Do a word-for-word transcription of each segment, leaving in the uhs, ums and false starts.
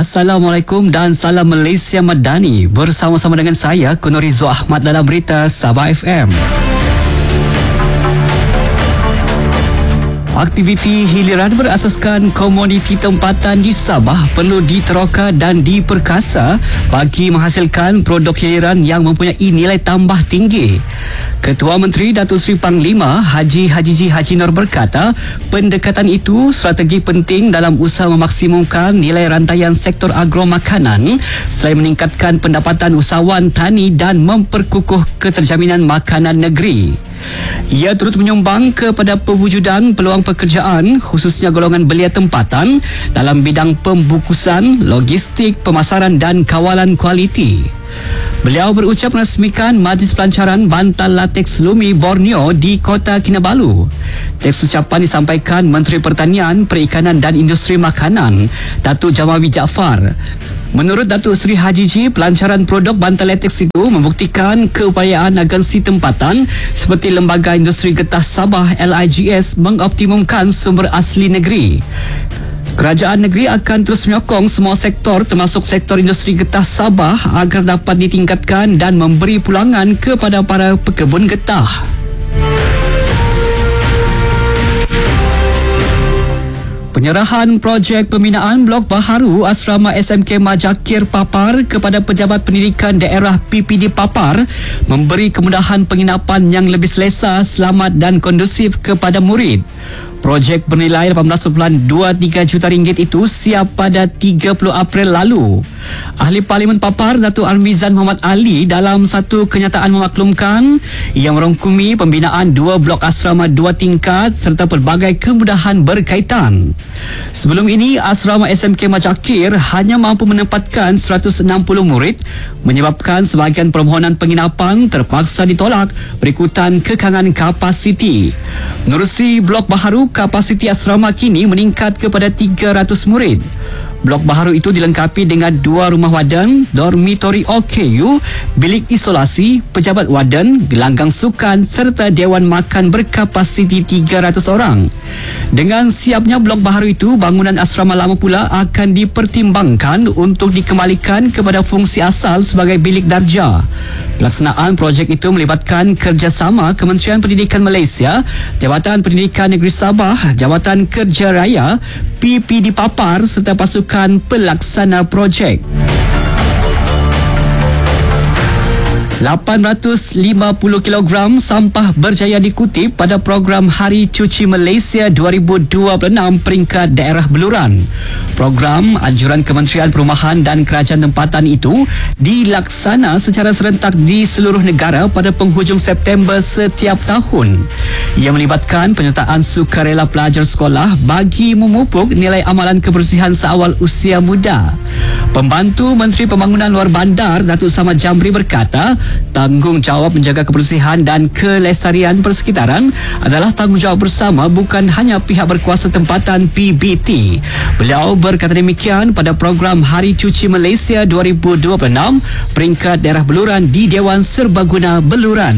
Assalamualaikum dan salam Malaysia Madani. Bersama-sama dengan saya Kunurizo Ahmad dalam berita Sabah F M. Aktiviti hiliran berasaskan komoditi tempatan di Sabah perlu diteroka dan diperkasa bagi menghasilkan produk hiliran yang mempunyai nilai tambah tinggi. Ketua Menteri Datuk Seri Panglima Haji Hajiji Haji Nur berkata, pendekatan itu strategi penting dalam usaha memaksimumkan nilai rantaian sektor agro makanan selain meningkatkan pendapatan usahawan tani dan memperkukuh keterjaminan makanan negeri. Ia turut menyumbang kepada pewujudan peluang pekerjaan khususnya golongan belia tempatan dalam bidang pembukusan, logistik, pemasaran dan kawalan kualiti. Beliau berucap merasmikan Majlis Pelancaran Bantal Latex Lumi Borneo di Kota Kinabalu. Teks ucapan disampaikan Menteri Pertanian, Perikanan dan Industri Makanan, Datuk Jamawi Jaafar. Menurut Datuk Seri Hajiji, pelancaran produk bantal latex itu membuktikan keupayaan agensi tempatan seperti Lembaga Industri Getah Sabah L I G S mengoptimumkan sumber asli negeri. Kerajaan negeri akan terus menyokong semua sektor termasuk sektor industri getah Sabah agar dapat ditingkatkan dan memberi pulangan kepada para pekebun getah. Penyerahan projek pembinaan blok baharu Asrama S M K Majakir Papar kepada Pejabat Pendidikan Daerah P P D Papar memberi kemudahan penginapan yang lebih selesa, selamat dan kondusif kepada murid. Projek bernilai lapan belas perpuluhan dua tiga juta ringgit itu siap pada tiga puluh April lalu. Ahli Parlimen Papar Datuk Armizan Muhammad Ali dalam satu kenyataan memaklumkan ia merangkumi pembinaan dua blok asrama dua tingkat serta pelbagai kemudahan berkaitan. Sebelum ini, Asrama S M K Majakir hanya mampu menempatkan seratus enam puluh murid menyebabkan sebahagian permohonan penginapan terpaksa ditolak berikutan kekangan kapasiti. Menerusi blok baharu, kapasiti asrama kini meningkat kepada tiga ratus murid. Blok baharu itu dilengkapi dengan dua rumah wadan, dormitori O K U, bilik isolasi, pejabat wadan, gelanggang sukan serta dewan makan berkapasiti tiga ratus orang. Dengan siapnya blok baharu itu, bangunan asrama lama pula akan dipertimbangkan untuk dikembalikan kepada fungsi asal sebagai bilik darjah. Pelaksanaan projek itu melibatkan kerjasama Kementerian Pendidikan Malaysia, Jabatan Pendidikan Negeri Sabah, Jabatan Kerja Raya, P P D Papar serta pasukan pelaksana projek. lapan ratus lima puluh kilogram sampah berjaya dikutip pada program Hari Cuci Malaysia dua ribu dua puluh enam peringkat daerah Beluran. Program anjuran Kementerian Perumahan dan Kerajaan Tempatan itu dilaksana secara serentak di seluruh negara pada penghujung September setiap tahun. Ia melibatkan penyertaan sukarela pelajar sekolah bagi memupuk nilai amalan kebersihan seawal usia muda. Pembantu Menteri Pembangunan Luar Bandar Datuk Samad Jamri berkata, tanggungjawab menjaga kebersihan dan kelestarian persekitaran adalah tanggungjawab bersama bukan hanya pihak berkuasa tempatan P B T. Beliau berkata demikian pada program Hari Cuci Malaysia dua ribu dua puluh enam peringkat daerah Beluran di Dewan Serbaguna Beluran.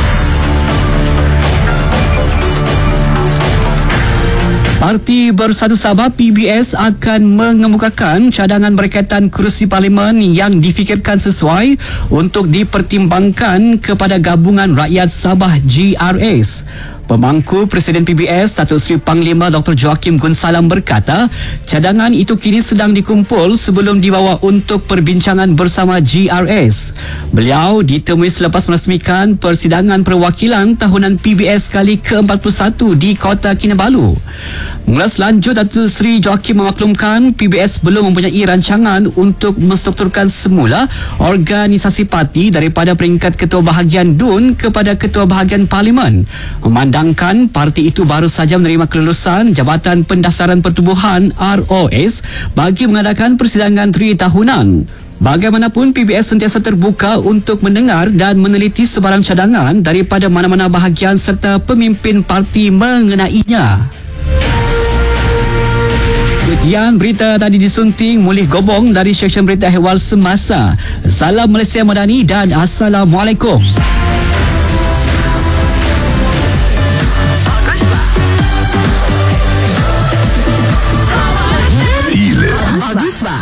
Parti Bersatu Sabah P B S akan mengemukakan cadangan berkaitan kerusi parlimen yang difikirkan sesuai untuk dipertimbangkan kepada Gabungan Rakyat Sabah G R S. Pemangku Presiden P B S Datuk Seri Panglima Doktor Joakim Gunsalam berkata, cadangan itu kini sedang dikumpul sebelum dibawa untuk perbincangan bersama G R S. Beliau ditemui selepas merasmikan persidangan perwakilan tahunan P B S kali ke empat puluh satu di Kota Kinabalu. Mengulas lanjut, Datuk Seri Joakim memaklumkan P B S belum mempunyai rancangan untuk menstrukturkan semula organisasi parti daripada peringkat Ketua Bahagian D U N kepada Ketua Bahagian Parlimen. Memandang Sedangkan parti itu baru saja menerima kelulusan Jabatan Pendaftaran Pertubuhan R O S bagi mengadakan persidangan tri tahunan. Bagaimanapun, P B S sentiasa terbuka untuk mendengar dan meneliti sebarang cadangan daripada mana-mana bahagian serta pemimpin parti mengenainya. Sekian berita tadi disunting Mulih Gobong dari Seksyen Berita Ehwal Semasa. Salam Malaysia Madani dan Assalamualaikum.